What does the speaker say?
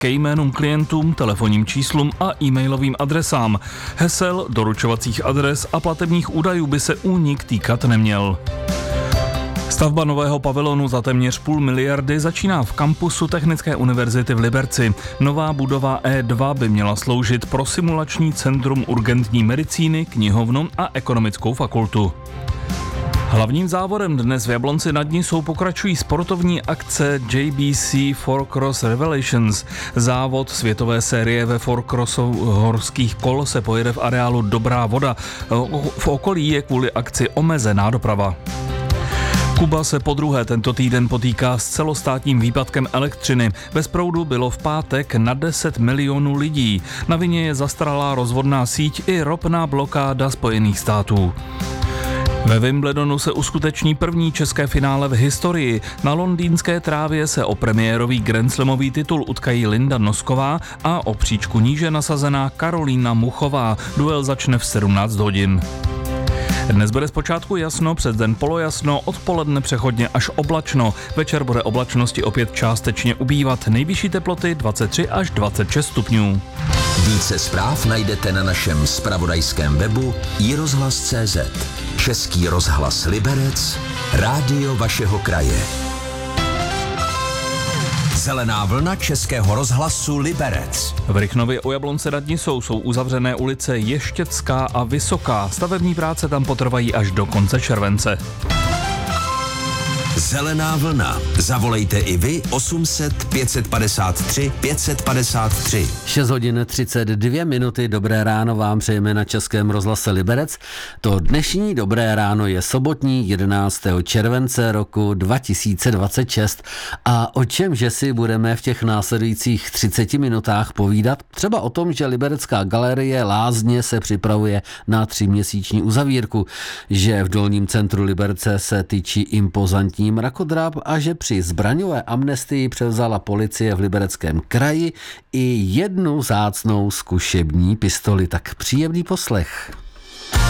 ke jménům klientům, telefonním číslům a e-mailovým adresám. Hesel, doručovacích adres a platebních údajů by se únik týkat neměl. Stavba nového pavilonu za téměř 500 miliardy začíná v kampusu Technické univerzity v Liberci. Nová budova E2 by měla sloužit pro simulační centrum urgentní medicíny, knihovnu a ekonomickou fakultu. Hlavním závodem dnes v Jablonci nad Nisou pokračují sportovní akce JBC Four Cross Revelations. Závod světové série ve Four Crossu horských kol se pojede v areálu Dobrá voda. V okolí je kvůli akci omezená doprava. Kuba se podruhé tento týden potýká s celostátním výpadkem elektřiny. Bez proudu bylo v pátek na 10 milionů lidí. Na vině je zastaralá rozvodná síť i ropná blokáda Spojených států. Ve Wimbledonu se uskuteční první české finále v historii. Na londýnské trávě se o premiérový grandslamový titul utkají Linda Nosková a o příčku níže nasazená Karolína Muchová. Duel začne v 17 hodin. Dnes bude zpočátku jasno, přes den polojasno, odpoledne přechodně až oblačno. Večer bude oblačnosti opět částečně ubývat. Nejvyšší teploty 23 až 26 stupňů. Více zpráv najdete na našem zpravodajském webu iRozhlas.cz. Český rozhlas Liberec, rádio vašeho kraje. Zelená vlna Českého rozhlasu Liberec. V Rychnově u Jablonce nad Nisou jsou uzavřené ulice Ještěcká a Vysoká. Stavební práce tam potrvají až do konce července. Zelená vlna. Zavolejte i vy 800 553 553. 6 hodin 32 minuty. Dobré ráno vám přejeme na Českém rozhlase Liberec. To dnešní dobré ráno je sobotní 11. července roku 2026. A o čemže si budeme v těch následujících 30 minutách povídat? Třeba o tom, že Liberecká galerie Lázně se připravuje na 3měsíční uzavírku, že v dolním centru Liberce se tyčí impozantní mrakodrap a že při zbraňové amnestii převzala policie v Libereckém kraji i jednu vzácnou zkušební pistoli. Tak příjemný poslech.